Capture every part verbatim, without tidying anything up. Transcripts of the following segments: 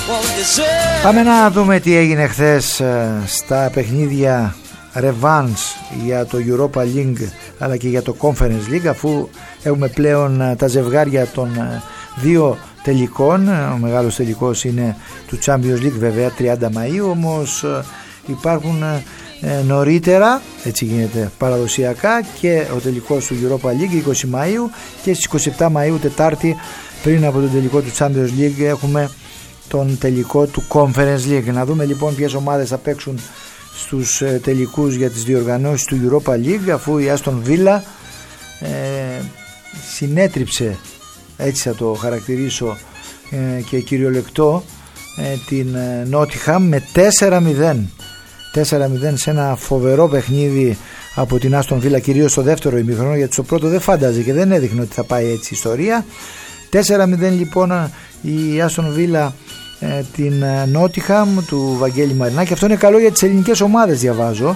Πάμε να δούμε τι έγινε χθες στα παιχνίδια Revanche για το Europa League αλλά και για το Conference League, αφού έχουμε πλέον τα ζευγάρια των δύο τελικών. Ο μεγάλος τελικός είναι του Champions League βέβαια τριάντα Μαΐου, όμως υπάρχουν νωρίτερα, έτσι γίνεται παραδοσιακά, και ο τελικός του Europa League είκοσι Μαΐου και στις είκοσι επτά Μαΐου Τετάρτη πριν από τον τελικό του Champions League έχουμε τον τελικό του Conference League. Να δούμε λοιπόν ποιες ομάδες θα παίξουν στους τελικούς για τις διοργανώσεις του Europa League, αφού η Aston Villa ε, συνέτριψε, έτσι θα το χαρακτηρίσω ε, και κυριολεκτό, ε, την Nottingham με τέσσερα μηδέν τέσσερα μηδέν σε ένα φοβερό παιχνίδι από την Aston Villa, κυρίως στο δεύτερο ημίχρονο, γιατί στο πρώτο δεν φάνταζε και δεν έδειχνε ότι θα πάει έτσι η ιστορία. Τέσσερα μηδέν λοιπόν η Aston Villa ε, την Nottingham του Βαγγέλη Μαρινάκη. Αυτό είναι καλό για τις ελληνικές ομάδες, διαβάζω,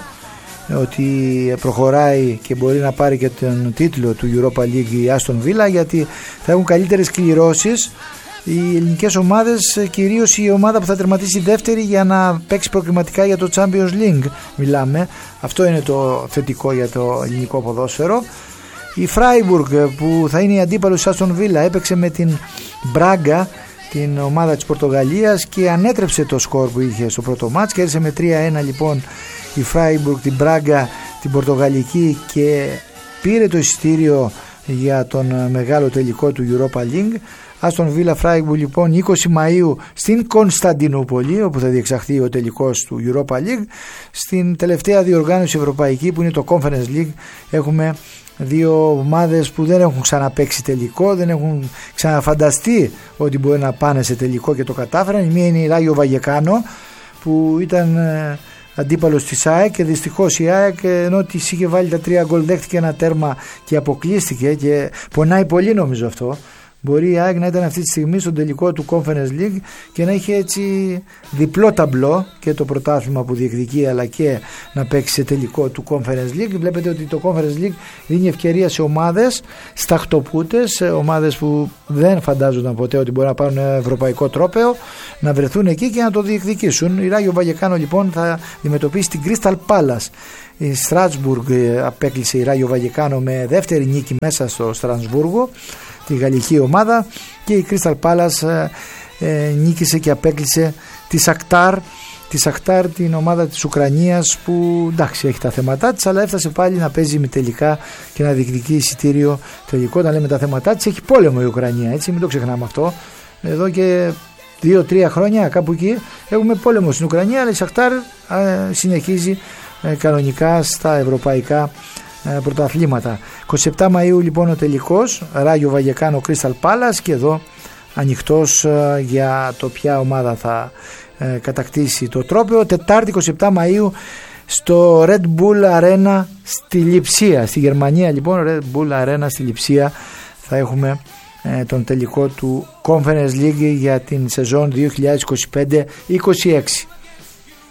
ότι προχωράει και μπορεί να πάρει και τον τίτλο του Europa League η Aston Villa, γιατί θα έχουν καλύτερες κληρώσεις οι ελληνικές ομάδες, κυρίως η ομάδα που θα τερματίσει δεύτερη για να παίξει προκριματικά για το Champions League μιλάμε. Αυτό είναι το θετικό για το ελληνικό ποδόσφαιρο. Η Freiburg, που θα είναι η αντίπαλος της Aston Villa, έπαιξε με την Braga, την ομάδα της Πορτογαλίας, και ανέτρεψε το σκορ που είχε στο πρώτο μάτς. Κέρδισε με τρία ένα λοιπόν η Freiburg την Braga, την Πορτογαλική, και πήρε το εισιτήριο για τον μεγάλο τελικό του Europa League. Aston Villa Freiburg λοιπόν είκοσι Μαΐου στην Κωνσταντινούπολη, όπου θα διεξαχθεί ο τελικός του Europa League. Στην τελευταία διοργάνωση ευρωπαϊκή, που είναι το Conference League, έχουμε δύο ομάδες που δεν έχουν ξαναπαίξει τελικό, δεν έχουν ξαναφανταστεί ότι μπορεί να πάνε σε τελικό και το κατάφεραν. Η μία είναι η Ράγιο Βαγεκάνο, που ήταν αντίπαλος της ΑΕΚ, και δυστυχώς η ΑΕΚ, ενώ της είχε βάλει τα τρία γκολ, δέχτηκε ένα τέρμα και αποκλείστηκε, και πονάει πολύ νομίζω αυτό. Μπορεί η ΑΕΚ να ήταν αυτή τη στιγμή στον τελικό του Conference League και να είχε έτσι διπλό ταμπλό, και το πρωτάθλημα που διεκδικεί αλλά και να παίξει σε τελικό του Conference League. Βλέπετε ότι το Conference League δίνει ευκαιρία σε ομάδες σταχτοπούτες, ομάδες που δεν φαντάζονταν ποτέ ότι μπορεί να πάρουν ένα ευρωπαϊκό τρόπαιο, να βρεθούν εκεί και να το διεκδικήσουν. Η Ράγιο Βαγεκάνο λοιπόν θα αντιμετωπίσει την Crystal Palace. Η Στρασβούργ απέκλεισε η Ράγιο Βαγεκάνο με δεύτερη νίκη μέσα στο Στρασβούργο, τη γαλλική ομάδα, και η Crystal Palace ε, νίκησε και απέκλεισε τη Σακτάρ, τη Σακτάρ, την ομάδα της Ουκρανίας, που εντάξει έχει τα θέματά της, αλλά έφτασε πάλι να παίζει με τελικά και να διεκδικεί εισιτήριο τελικό. Όταν λέμε τα θέματά της, έχει πόλεμο η Ουκρανία, έτσι, μην το ξεχνάμε αυτό. Εδώ και δύο τρία χρόνια κάπου εκεί έχουμε πόλεμο στην Ουκρανία, αλλά η Σακτάρ ε, συνεχίζει ε, κανονικά στα ευρωπαϊκά πρωταθλήματα. είκοσι επτά Μαΐου λοιπόν ο τελικός, Ράγιο Βαγεκάνο Crystal Palace, και εδώ ανοιχτός για το ποια ομάδα θα ε, κατακτήσει το τρόπαιο. Τετάρτη είκοσι επτά Μαΐου στο Red Bull Arena στη Λειψία, στη Γερμανία λοιπόν, Red Bull Arena στη Λειψία, θα έχουμε ε, τον τελικό του Conference League για την σεζόν δύο χιλιάδες είκοσι πέντε είκοσι έξι.